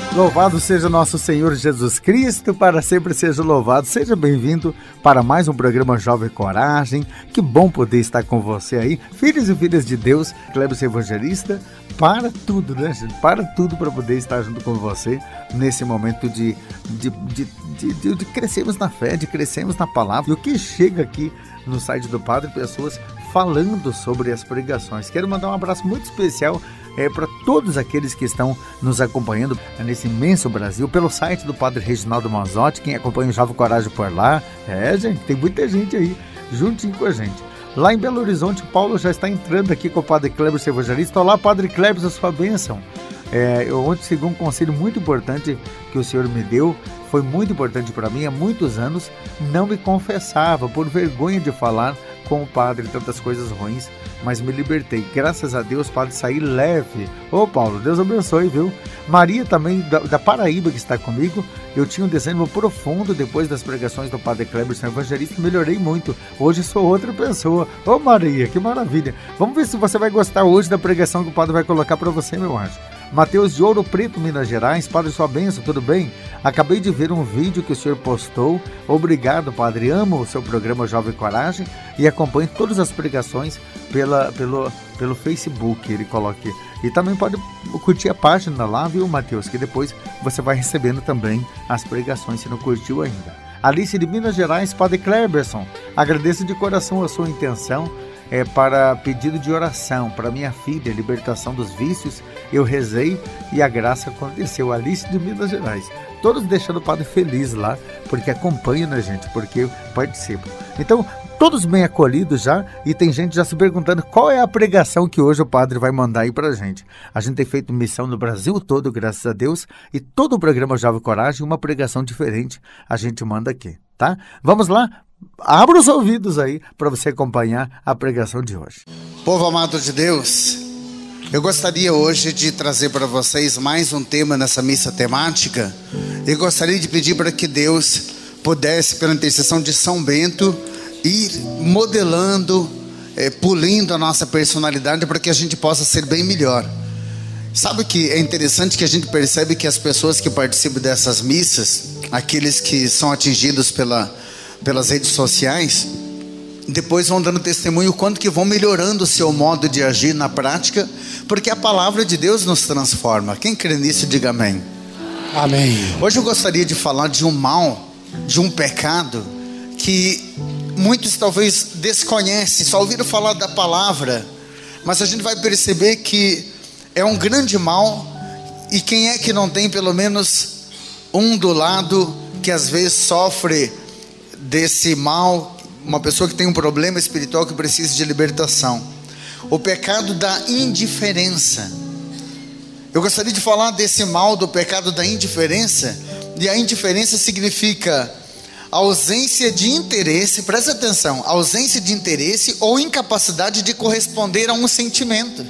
Louvado seja nosso Senhor Jesus Cristo, para sempre seja louvado. Seja bem-vindo para mais um programa Jovem Coragem. Que bom poder estar com você aí, filhos e filhas de Deus. Cleber Evangelista, para tudo, né, gente? Para tudo para poder estar junto com você nesse momento de crescermos na fé, de crescermos na palavra. E o que chega aqui no site do Padre, pessoas falando sobre as pregações. Quero mandar um abraço muito especial para todos aqueles que estão nos acompanhando nesse imenso Brasil, pelo site do Padre Reginaldo Manzotti, quem acompanha o Jovem Coragem por lá. Gente, tem muita gente aí, juntinho com a gente. Lá em Belo Horizonte, o Paulo já está entrando aqui com o Padre Cleber Evangelista. Olá, Padre Cleber, a sua bênção. Eu ontem segui um conselho muito importante que o Senhor me deu, foi muito importante para mim. Há muitos anos não me confessava, por vergonha de falar com o padre tantas coisas ruins, mas me libertei. Graças a Deus, Padre, saí leve. Ô Paulo, Deus abençoe, viu? Maria também, da Paraíba, que está comigo. Eu tinha um desânimo profundo depois das pregações do Padre Cleber Evangelista. Melhorei muito. Hoje sou outra pessoa. Ô Maria, que maravilha. Vamos ver se você vai gostar hoje da pregação que o Padre vai colocar para você, meu anjo. Mateus de Ouro Preto, Minas Gerais. Padre, sua bênção, tudo bem? Acabei de ver um vídeo que o senhor postou. Obrigado, Padre. Amo o seu programa Jovem Coragem e acompanho todas as pregações pelo Facebook, ele coloca aqui. E também pode curtir a página lá, viu, Mateus? Que depois você vai recebendo também as pregações, se não curtiu ainda. Alice de Minas Gerais, Padre Cleberson, agradeço de coração a sua intenção para pedido de oração para minha filha, libertação dos vícios. Eu rezei e a graça aconteceu. Alice de Minas Gerais, todos deixando o Padre feliz lá, porque acompanham, né, gente, porque participam. Então, todos bem acolhidos já, e tem gente já se perguntando qual é a pregação que hoje o Padre vai mandar aí pra gente. A gente tem feito missão no Brasil todo, graças a Deus, e todo o programa Jovem Coragem, uma pregação diferente a gente manda aqui, tá? Vamos lá? Abra os ouvidos aí para você acompanhar a pregação de hoje. Povo amado de Deus, eu gostaria hoje de trazer para vocês mais um tema nessa missa temática. Eu gostaria de pedir para que Deus pudesse, pela intercessão de São Bento, ir modelando, pulindo a nossa personalidade para que a gente possa ser bem melhor. Sabe que é interessante que a gente percebe que as pessoas que participam dessas missas, aqueles que são atingidos pelas redes sociais, depois vão dando testemunho o quanto que vão melhorando o seu modo de agir na prática, porque a palavra de Deus nos transforma. Quem crê nisso, diga amém. Amém. Hoje eu gostaria de falar de um mal, de um pecado que muitos talvez desconhecem, só ouviram falar da palavra, mas a gente vai perceber que é um grande mal. E quem é que não tem pelo menos um do lado que às vezes sofre desse mal, uma pessoa que tem um problema espiritual que precisa de libertação? O pecado da indiferença. Eu gostaria de falar desse mal, do pecado da indiferença. E a indiferença significa ausência de interesse, presta atenção, ausência de interesse ou incapacidade de corresponder a um sentimento,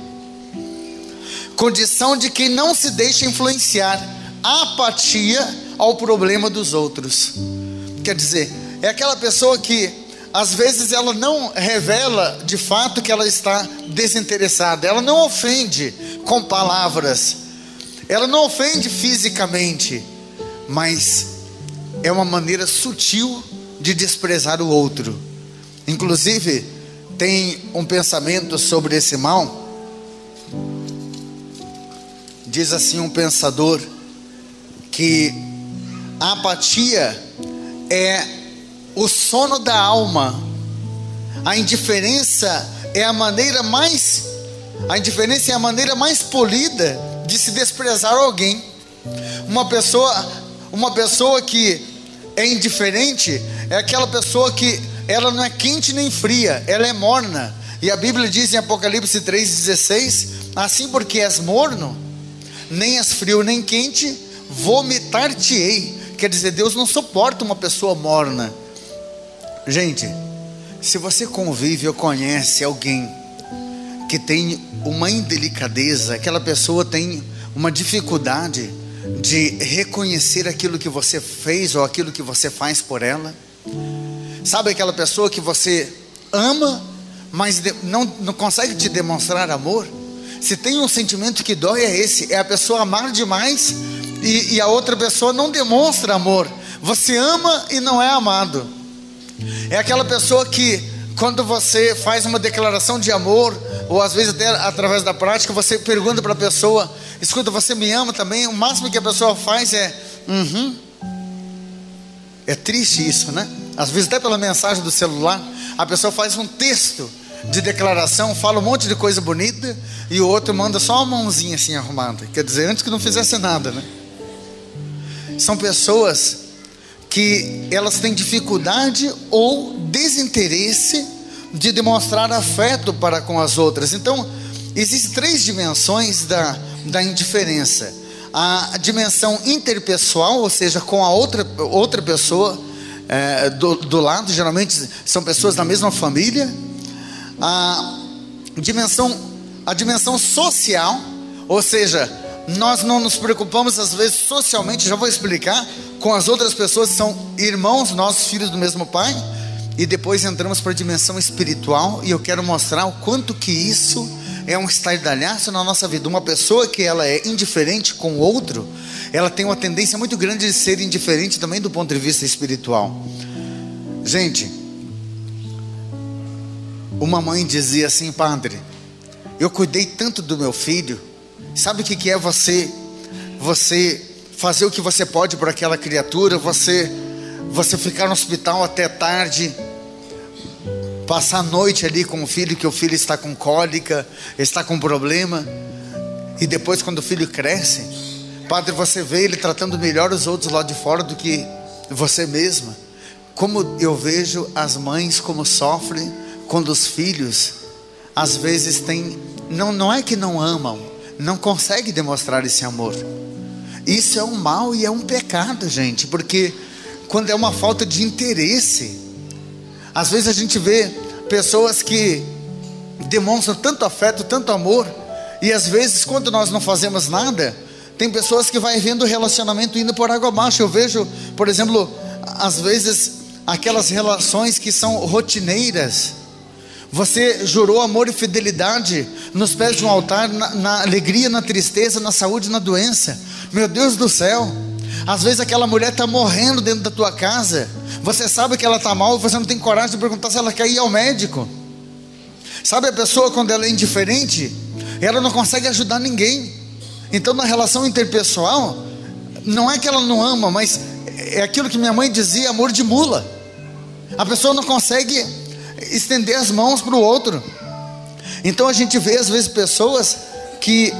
condição de quem não se deixa influenciar, apatia ao problema dos outros. Quer dizer, é aquela pessoa que às vezes ela não revela de fato que ela está desinteressada, ela não ofende com palavras, ela não ofende fisicamente, mas é uma maneira sutil de desprezar o outro. Inclusive, tem um pensamento sobre esse mal. Diz assim um pensador que a apatia é o sono da alma. A indiferença é a maneira mais polida de se desprezar alguém. Uma pessoa que é indiferente é aquela pessoa que ela não é quente nem fria, ela é morna. E a Bíblia diz em Apocalipse 3,16: assim porque és morno, nem és frio nem quente, vomitar-te-ei. Quer dizer, Deus não suporta uma pessoa morna. Gente, se você convive ou conhece alguém que tem uma indelicadeza, aquela pessoa tem uma dificuldade de reconhecer aquilo que você fez ou aquilo que você faz por ela. Sabe aquela pessoa que você ama, mas não consegue te demonstrar amor? Se tem um sentimento que dói, é esse, é a pessoa amar demais e a outra pessoa não demonstra amor. Você ama e não é amado. É aquela pessoa que, quando você faz uma declaração de amor, ou às vezes até através da prática, você pergunta para a pessoa: escuta, você me ama também? O máximo que a pessoa faz é É triste isso, né? Às vezes até pela mensagem do celular, a pessoa faz um texto de declaração, fala um monte de coisa bonita, e o outro manda só uma mãozinha assim arrumada. Quer dizer, antes que não fizesse nada, né? São pessoas que elas têm dificuldade ou desinteresse de demonstrar afeto para com as outras. Então, existem 3 dimensões da indiferença: a dimensão interpessoal, ou seja, com a outra pessoa do lado, geralmente são pessoas da mesma família. A dimensão social, ou seja, nós não nos preocupamos às vezes socialmente, já vou explicar, com as outras pessoas que são irmãos nossos, filhos do mesmo pai. E depois entramos para a dimensão espiritual, e eu quero mostrar o quanto que isso é um estardalhaço na nossa vida. Uma pessoa que ela é indiferente com o outro, ela tem uma tendência muito grande de ser indiferente também do ponto de vista espiritual. Gente, uma mãe dizia assim: padre, eu cuidei tanto do meu filho. Sabe o que é você fazer o que você pode por aquela criatura, você ficar no hospital até tarde, passar a noite ali com o filho, que o filho está com cólica, está com problema, e depois quando o filho cresce, padre, você vê ele tratando melhor os outros lá de fora do que você mesma. Como eu vejo as mães como sofrem quando os filhos às vezes não é que não amam, não conseguem demonstrar esse amor. Isso é um mal e é um pecado, gente, porque quando é uma falta de interesse, às vezes a gente vê pessoas que demonstram tanto afeto, tanto amor, e às vezes quando nós não fazemos nada, tem pessoas que vai vendo o relacionamento indo por água abaixo. Eu vejo, por exemplo, às vezes aquelas relações que são rotineiras. Você jurou amor e fidelidade nos pés de um altar, na alegria, na tristeza, na saúde, na doença. Meu Deus do céu, às vezes aquela mulher está morrendo dentro da tua casa, você sabe que ela está mal, e você não tem coragem de perguntar se ela quer ir ao médico. Sabe, a pessoa, quando ela é indiferente, ela não consegue ajudar ninguém. Então na relação interpessoal, não é que ela não ama, mas é aquilo que minha mãe dizia, amor de mula. A pessoa não consegue estender as mãos para o outro. Então a gente vê às vezes pessoas que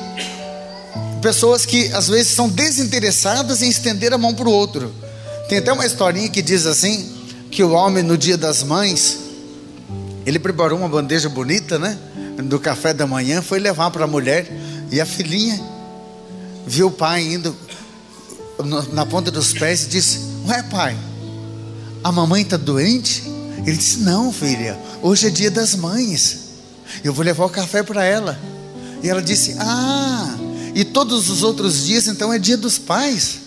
às vezes são desinteressadas em estender a mão para o outro. Tem até uma historinha que diz assim, que o homem no dia das mães, ele preparou uma bandeja bonita, né, do café da manhã, foi levar para a mulher, e a filhinha viu o pai indo na ponta dos pés e disse: ué, pai, a mamãe está doente? Ele disse: não, filha, hoje é dia das mães, eu vou levar o café para ela. E ela disse: ah, e todos os outros dias então é dia dos pais?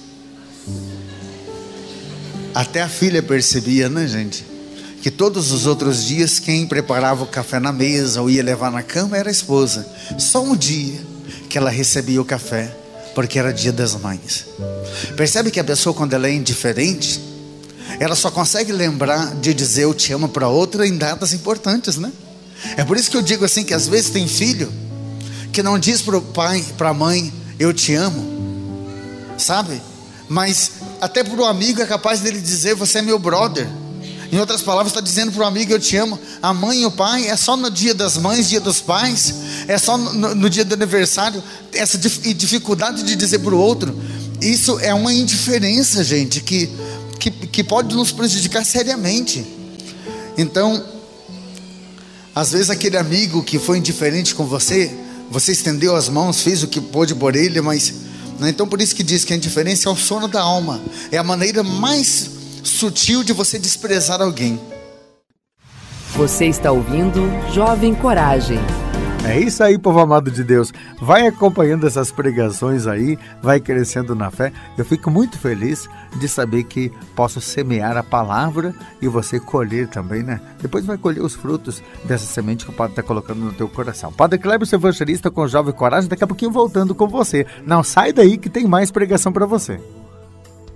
Até a filha percebia, né, gente, que todos os outros dias quem preparava o café na mesa ou ia levar na cama era a esposa. Só um dia que ela recebia o café, porque era dia das mães. Percebe que a pessoa, quando ela é indiferente, ela só consegue lembrar de dizer eu te amo para outra em datas importantes, né? É por isso que eu digo assim, que às vezes tem filho que não diz para o pai, para a mãe, eu te amo, sabe? Mas até para o amigo é capaz dele dizer, você é meu brother. Em outras palavras, está dizendo para o amigo, eu te amo. A mãe e o pai é só no dia das mães, dia dos pais, é só no dia do aniversário. Essa dificuldade de dizer para o outro, isso é uma indiferença, gente, que pode nos prejudicar seriamente. Então, às vezes aquele amigo que foi indiferente com você, você estendeu as mãos, fez o que pôde por ele, mas não. Então por isso que diz que a indiferença é o sono da alma, é a maneira mais sutil de você desprezar alguém. Você está ouvindo Jovem Coragem. É isso aí, povo amado de Deus. Vai acompanhando essas pregações aí, vai crescendo na fé. Eu fico muito feliz de saber que posso semear a palavra e você colher também, né? Depois vai colher os frutos dessa semente que o Padre está colocando no teu coração. Padre Kleber, seu evangelista com Jovem Coragem, daqui a pouquinho voltando com você. Não sai daí que tem mais pregação para você.